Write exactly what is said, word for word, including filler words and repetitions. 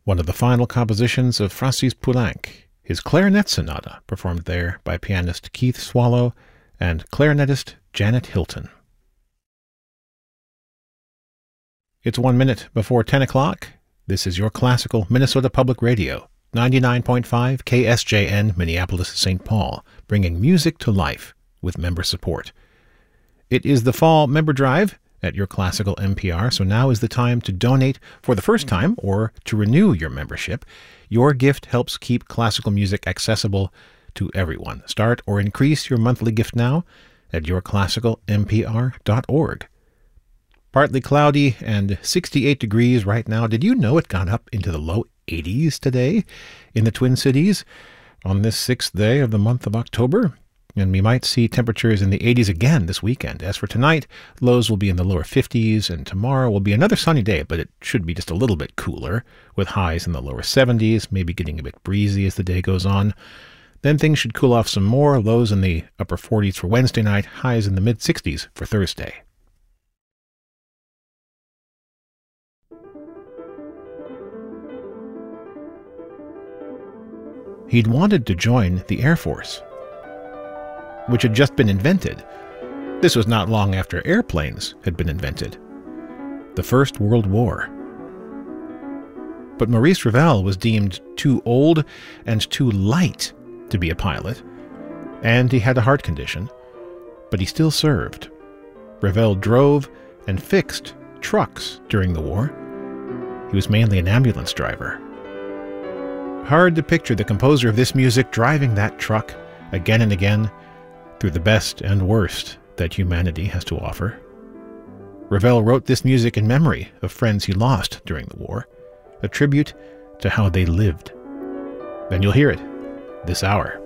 one of the final compositions of Francis Poulenc, his clarinet sonata, performed there by pianist Keith Swallow and clarinetist Janet Hilton. It's one minute before ten o'clock. This is your classical Minnesota Public Radio, ninety-nine point five K S J N, Minneapolis, Saint Paul, bringing music to life with member support. It is the fall member drive at your classical M P R, so now is the time to donate for the first time or to renew your membership. Your gift helps keep classical music accessible to everyone. Start or increase your monthly gift now at your classical m p r dot org. Partly cloudy and sixty-eight degrees right now. Did you know it got up into the low eighties today in the Twin Cities on this sixth day of the month of October? And we might see temperatures in the eighties again this weekend. As for tonight, lows will be in the lower fifties, and tomorrow will be another sunny day, but it should be just a little bit cooler, with highs in the lower seventies, maybe getting a bit breezy as the day goes on. Then things should cool off some more, lows in the upper forties for Wednesday night, highs in the mid-sixties for Thursday. He'd wanted to join the Air Force, which had just been invented. This was not long after airplanes had been invented. The First World War. But Maurice Ravel was deemed too old and too light to be a pilot, and he had a heart condition, but he still served. Ravel drove and fixed trucks during the war. He was mainly an ambulance driver. Hard to picture the composer of this music driving that truck again and again through the best and worst that humanity has to offer. Ravel wrote this music in memory of friends he lost during the war, a tribute to how they lived. And you'll hear it this hour.